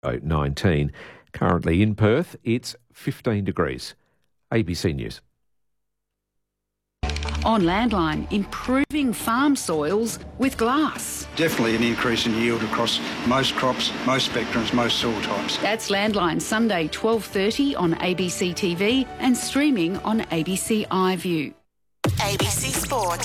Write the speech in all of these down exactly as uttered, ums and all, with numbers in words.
nineteen. Currently in Perth, it's fifteen degrees. A B C News. On Landline, improving farm soils with glass. Definitely an increase in yield across most crops, most spectrums, most soil types. That's Landline, Sunday twelve thirty on A B C T V and streaming on A B C iView. A B C Sport.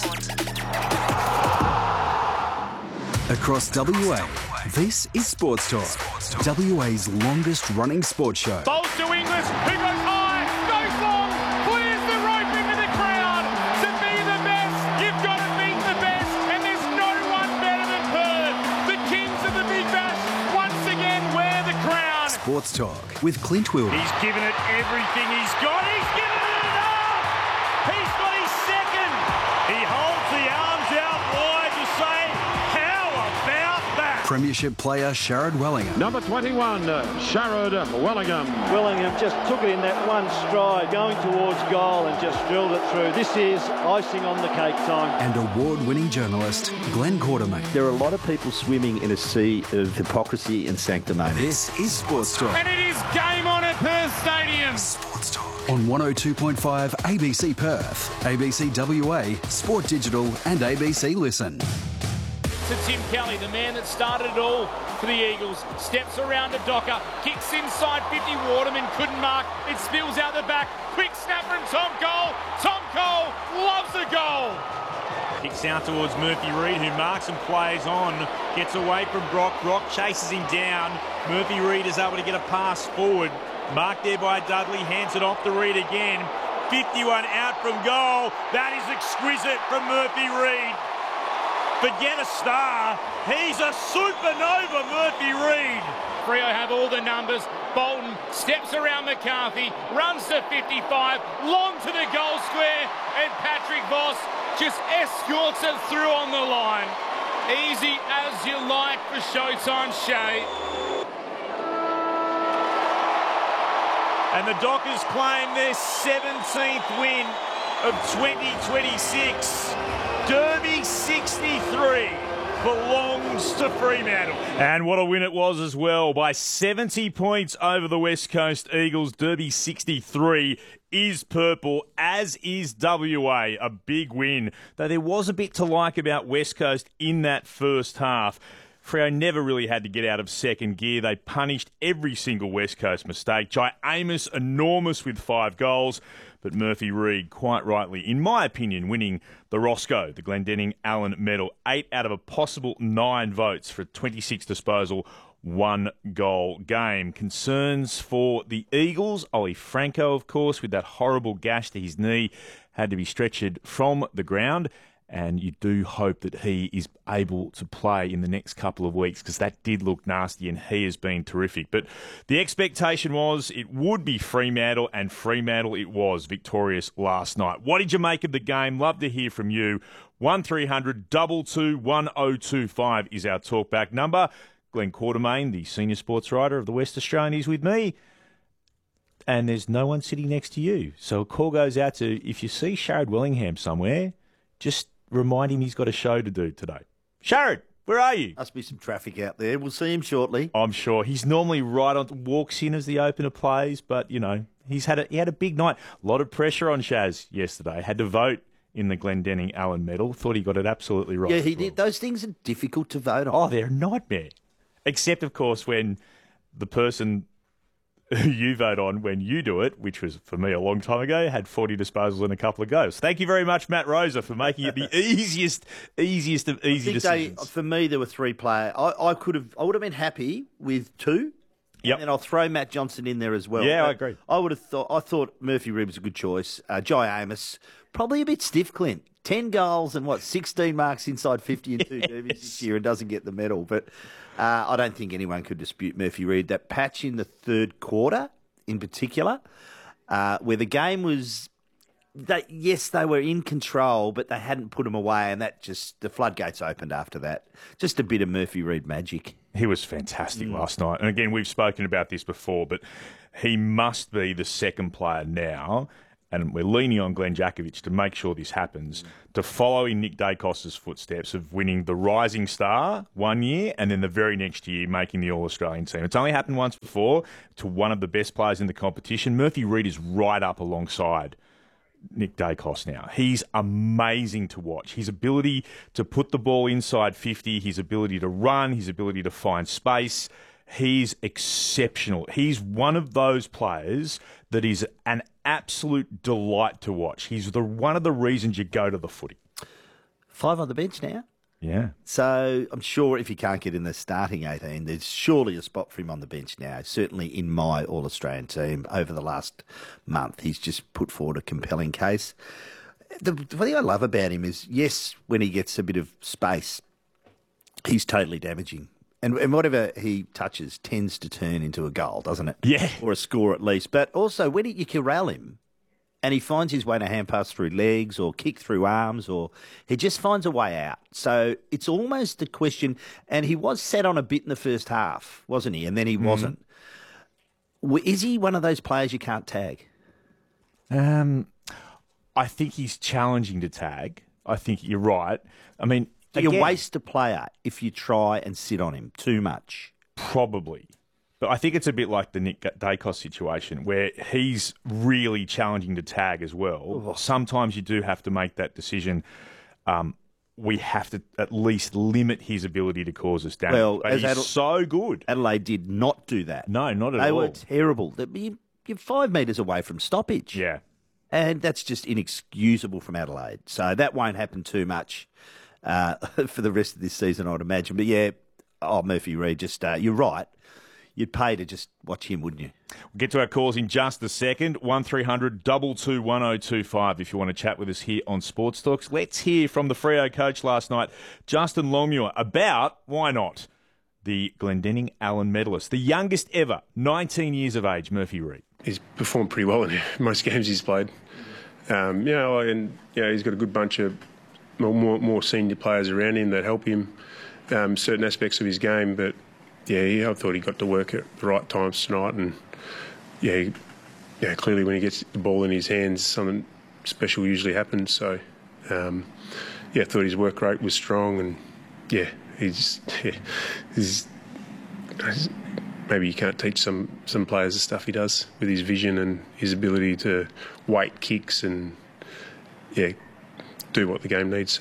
Across W A, this is Sports Talk, Sports Talk. W A's longest running sports show. Bowls to Inglis, who goes high, goes long, clears the rope into the crowd. To be the best, you've got to beat the best, and there's no one better than Perth. The kings of the Big Bash once again wear the crown. Sports Talk with Clint Wilder. He's given it everything he's got. He's given it enough. He's got his second. He holds the arms out wide to say, how about that? Premiership player Sharrod Wellingham. Number twenty-one, uh, Sharrod Wellingham. Wellingham just took it in that one stride, going towards goal and just drilled it through. This is icing on the cake time. And award-winning journalist Glenn Quartermain. There are a lot of people swimming in a sea of hypocrisy and sanctimony. This is Sports Talk. And it is game on at Perth Stadium. Sports Talk on one oh two point five A B C Perth, A B C W A, Sport Digital and A B C Listen. To Tim Kelly, the man that started it all for the Eagles. Steps around to Docker, kicks inside fifty. Waterman couldn't mark. It spills out the back. Quick snap from Tom Cole. Tom Cole loves a goal. Kicks out towards Murphy Reid, who marks and plays on. Gets away from Brock. Brock chases him down. Murphy Reid is able to get a pass forward. Marked there by Dudley. Hands it off to Reid again. fifty-one out from goal. That is exquisite from Murphy Reid. Forget a star. He's a supernova, Murphy Reid. Freo have all the numbers. Bolton steps around McCarthy, runs to fifty-five, long to the goal square, and Patrick Voss just escorts it through on the line. Easy as you like for Showtime Shay. And the Dockers claim their seventeenth win of twenty twenty-six. Derby sixty-three belongs to Fremantle. And what a win it was as well. By seventy points over the West Coast Eagles, Derby sixty-three is purple, as is W A. A big win. Though there was a bit to like about West Coast in that first half. Freo never really had to get out of second gear. They punished every single West Coast mistake. Jai Amos, enormous with five goals. But Murphy Reid, quite rightly, in my opinion, winning the Roscoe, the Glendenning Allen Medal. Eight out of a possible nine votes for a twenty-six disposal, one goal game. Concerns for the Eagles. Ollie Franco, of course, with that horrible gash to his knee, had to be stretchered from the ground. And you do hope that he is able to play in the next couple of weeks, because that did look nasty and he has been terrific. But the expectation was it would be Fremantle, and Fremantle it was, victorious last night. What did you make of the game? Love to hear from you. one three hundred two two two one oh two five is our talkback number. Glenn Quartermain, the senior sports writer of the West Australian, is with me. And there's no one sitting next to you. So a call goes out to, if you see Sharrod Wellingham somewhere, just remind him he's got a show to do today. Sharrod, where are you? Must be some traffic out there. We'll see him shortly. I'm sure. He's normally right on, walks in as the opener plays, but, you know, he's had a, he had a big night. A lot of pressure on Shaz yesterday. Had to vote in the Glendenning Allen Medal. Thought he got it absolutely right. Yeah, he did. Those things are difficult to vote on. Oh, they're a nightmare. Except, of course, when the person who you vote on when you do it, which was for me a long time ago, had forty disposals and a couple of goals. Thank you very much, Matt Rosa, for making it the easiest, easiest of easy decisions. They, for me, there were three players. I, I could have, I would have been happy with two. Yep. And I'll throw Matt Johnson in there as well. Yeah, but I agree. I would have thought. I thought Murphy Reid was a good choice. Uh, Jai Amos, probably a bit stiff, Clint. Ten goals and what, sixteen marks inside fifty and two yes. derbies this year, and doesn't get the medal. But uh, I don't think anyone could dispute Murphy Reid. That patch in the third quarter, in particular, uh, where the game was, they, yes, they were in control, but they hadn't put them away, and that just, the floodgates opened after that. Just a bit of Murphy Reid magic. He was fantastic mm. last night. And again, we've spoken about this before, but he must be the second player now and we're leaning on Glenn Jakovic to make sure this happens, to follow in Nick Dacos's footsteps of winning the Rising Star one year and then the very next year making the All-Australian team. It's only happened once before to one of the best players in the competition. Murphy Reid is right up alongside Nick Dacos now. He's amazing to watch. His ability to put the ball inside fifty, his ability to run, his ability to find space, he's exceptional. He's one of those players that is an absolute delight to watch. He's the one of the reasons you go to the footy. Five on the bench now. Yeah. So I'm sure if he can't get in the starting eighteen, there's surely a spot for him on the bench now. Certainly in my All-Australian team over the last month, he's just put forward a compelling case. The, the thing I love about him is, yes, when he gets a bit of space, he's totally damaging. And, and whatever he touches tends to turn into a goal, doesn't it? Yeah. Or a score at least. But also, when he, you corral him, and he finds his way to hand pass through legs or kick through arms, or he just finds a way out. So it's almost a question, and he was set on a bit in the first half, wasn't he? And then he mm-hmm. wasn't. Is he one of those players you can't tag? Um, I think he's challenging to tag. I think you're right. I mean, you again, waste a player if you try and sit on him too much. Probably. But I think it's a bit like the Nick Dacos situation where he's really challenging to tag as well. Oh. Sometimes you do have to make that decision. Um, we have to at least limit his ability to cause us damage. Well, but as he's Adel- so good. Adelaide did not do that. No, not at they all. They were terrible. You're five metres away from stoppage. Yeah. And that's just inexcusable from Adelaide. So that won't happen too much uh, for the rest of this season, I'd imagine. But yeah, oh, Murphy Reid, just, uh, you're right. You'd pay to just watch him, wouldn't you? We'll get to our calls in just a second. one three hundred two two one oh two five if you want to chat with us here on Sports Talks. Let's hear from the Freo coach last night, Justin Longmuir, about, why not, the Glendenning Allen medalist, the youngest ever, nineteen years of age, Murphy Reid. He's performed pretty well in most games he's played. Um, you know, and yeah, he's got a good bunch of more, more senior players around him that help him um, certain aspects of his game, but yeah, yeah, I thought he got to work at the right times tonight, and yeah, he, yeah, clearly when he gets the ball in his hands, something special usually happens. So, um, yeah, I thought his work rate was strong, and yeah, he's, yeah, he's maybe you can't teach some some players the stuff he does with his vision and his ability to weight kicks and yeah, do what the game needs.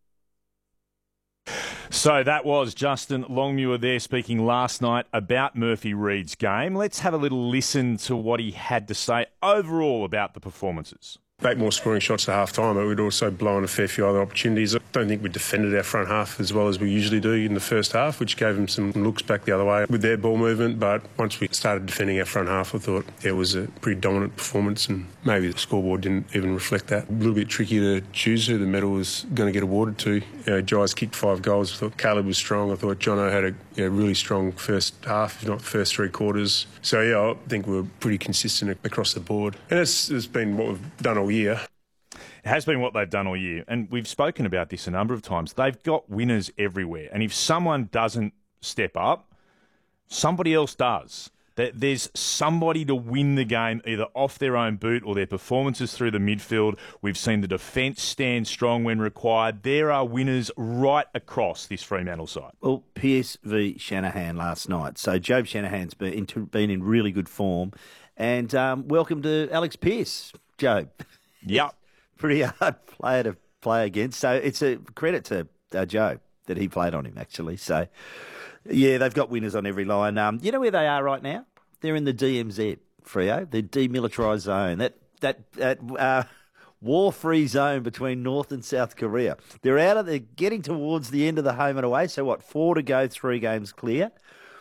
So that was Justin Longmuir there speaking last night about Murphy Reid's game. Let's have a little listen to what he had to say overall about the performances. Eight more scoring shots at half-time, but we'd also blown a fair few other opportunities. I don't think we defended our front half as well as we usually do in the first half, which gave them some looks back the other way with their ball movement. But once we started defending our front half, I thought yeah, it was a pretty dominant performance, and maybe the scoreboard didn't even reflect that. A little bit tricky to choose who the medal was going to get awarded to. You know, Jai's kicked five goals. I thought Caleb was strong. I thought Jono had a you know, really strong first half, if not first three quarters. So, yeah, I think we were pretty consistent across the board. And it's, it's been what we've done all year. It has been what they've done all year, and we've spoken about this a number of times. They've got winners everywhere, and if someone doesn't step up, somebody else does. There's somebody to win the game, either off their own boot or their performances through the midfield. We've seen the defence stand strong when required. There are winners right across this Fremantle side. Well, Pearce v Shanahan last night. So Jobe Shanahan's been in, been in really good form, and um, welcome to Alex Pearce, Jobe. Yep. Pretty hard player to play against. So it's a credit to uh, Joe that he played on him, actually. So, yeah, they've got winners on every line. Um, you know where they are right now? They're in the D M Z, Freo, the demilitarised zone, that that, that uh, war-free zone between North and South Korea. They're out of, they're getting towards the end of the home and away. So, what, four to go, three games clear,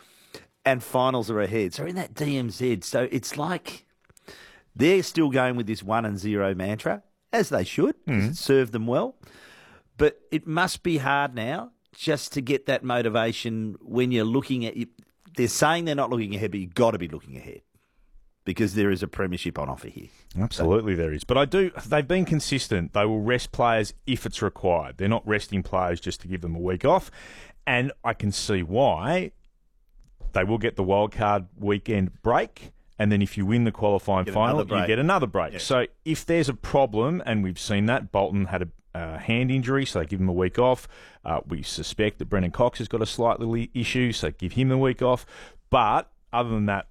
and finals are ahead. So, in that D M Z, so it's like they're still going with this one and zero mantra, as they should, because mm. it served them well. But it must be hard now just to get that motivation when you're looking at... They're saying they're not looking ahead, but you've got to be looking ahead because there is a premiership on offer here. Absolutely so. There is. But I do... They've been consistent. They will rest players if it's required. They're not resting players just to give them a week off. And I can see why. They will get the wildcard weekend break. And then if you win the qualifying Get final, another break. you get another break. Yeah. So if there's a problem, and we've seen that, Bolton had a uh, hand injury, so they give him a week off. Uh, we suspect that Brendan Cox has got a slight little issue, so give him a week off. But other than that,